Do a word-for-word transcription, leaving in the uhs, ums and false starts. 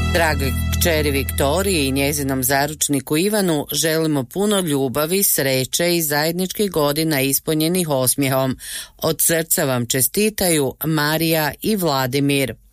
Dragoj kćeri Viktoriji i njezinom zaručniku Ivanu želimo puno ljubavi, sreće i zajedničkih godina ispunjenih osmijehom. Od srca vam čestitaju Marija i Vladimir.